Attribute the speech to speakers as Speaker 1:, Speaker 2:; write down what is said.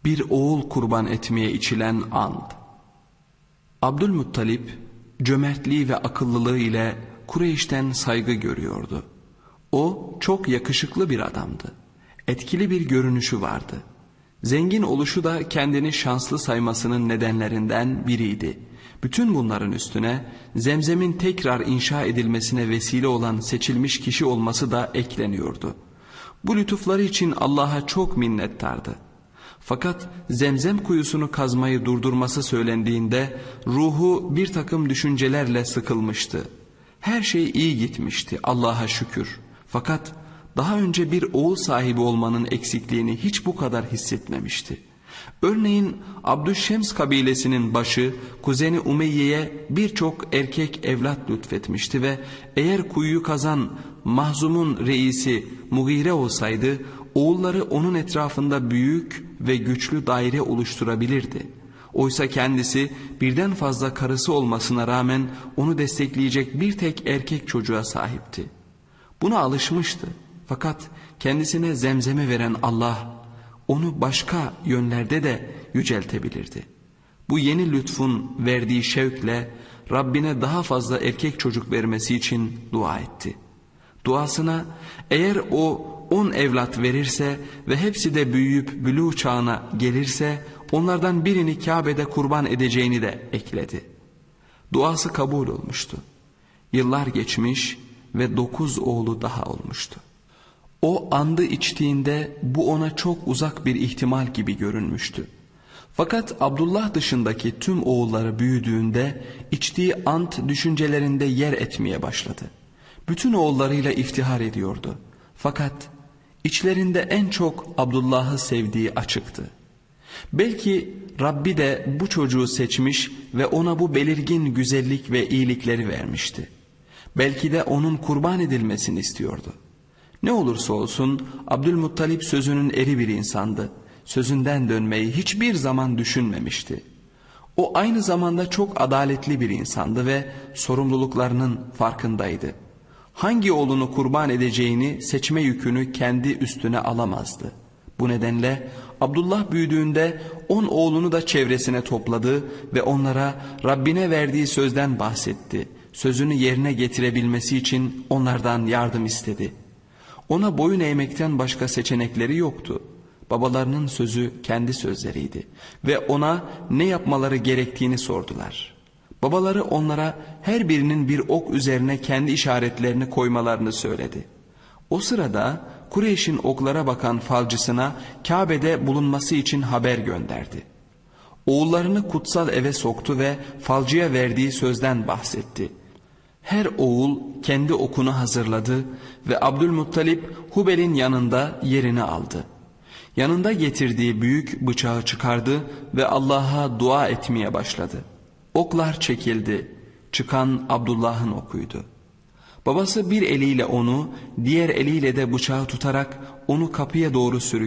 Speaker 1: Bir oğul kurban etmeye içilen ant. Abdülmuttalip cömertliği ve akıllılığı ile Kureyş'ten saygı görüyordu. O çok yakışıklı bir adamdı. Etkili bir görünüşü vardı. Zengin oluşu da kendini şanslı saymasının nedenlerinden biriydi. Bütün bunların üstüne Zemzem'in tekrar inşa edilmesine vesile olan seçilmiş kişi olması da ekleniyordu. Bu lütufları için Allah'a çok minnettardı. Fakat Zemzem kuyusunu kazmayı durdurması söylendiğinde ruhu bir takım düşüncelerle sıkılmıştı. Her şey iyi gitmişti, Allah'a şükür. Fakat daha önce bir oğul sahibi olmanın eksikliğini hiç bu kadar hissetmemişti. Örneğin Abdüşşems kabilesinin başı kuzeni Umeyye'ye birçok erkek evlat lütfetmişti ve eğer kuyuyu kazan Mahzum'un reisi Mugire olsaydı oğulları onun etrafında büyük ve güçlü daire oluşturabilirdi. Oysa kendisi birden fazla karısı olmasına rağmen onu destekleyecek bir tek erkek çocuğa sahipti. Buna alışmıştı. Fakat kendisine Zemzem'i veren Allah onu başka yönlerde de yüceltebilirdi. Bu yeni lütfun verdiği şevkle Rabbine daha fazla erkek çocuk vermesi için dua etti. Duasına eğer o 10 evlat verirse ve hepsi de büyüyüp bülûğ çağına gelirse onlardan birini Kabe'de kurban edeceğini de ekledi. Duası kabul olmuştu. Yıllar geçmiş ve 9 oğlu daha olmuştu. O andı içtiğinde bu ona çok uzak bir ihtimal gibi görünmüştü. Fakat Abdullah dışındaki tüm oğulları büyüdüğünde içtiği ant düşüncelerinde yer etmeye başladı. Bütün oğullarıyla iftihar ediyordu. Fakat içlerinde en çok Abdullah'ı sevdiği açıktı. Belki Rabbi de bu çocuğu seçmiş ve ona bu belirgin güzellik ve iyilikleri vermişti. Belki de onun kurban edilmesini istiyordu. Ne olursa olsun Abdülmuttalip sözünün eri bir insandı. Sözünden dönmeyi hiçbir zaman düşünmemişti. O aynı zamanda çok adaletli bir insandı ve sorumluluklarının farkındaydı. Hangi oğlunu kurban edeceğini seçme yükünü kendi üstüne alamazdı. Bu nedenle Abdullah büyüdüğünde 10 oğlunu da çevresine topladı ve onlara Rabbine verdiği sözden bahsetti. Sözünü yerine getirebilmesi için onlardan yardım istedi. Ona boyun eğmekten başka seçenekleri yoktu. Babalarının sözü kendi sözleriydi ve ona ne yapmaları gerektiğini sordular. Babaları onlara her birinin bir ok üzerine kendi işaretlerini koymalarını söyledi. O sırada Kureyş'in oklara bakan falcısına Kabe'de bulunması için haber gönderdi. Oğullarını kutsal eve soktu ve falcıya verdiği sözden bahsetti. Her oğul kendi okunu hazırladı ve Abdülmuttalip Hubel'in yanında yerini aldı. Yanında getirdiği büyük bıçağı çıkardı ve Allah'a dua etmeye başladı. Oklar çekildi. Çıkan Abdullah'ın okuydu. Babası bir eliyle onu, diğer eliyle de bıçağı tutarak onu kapıya doğru sürükledi.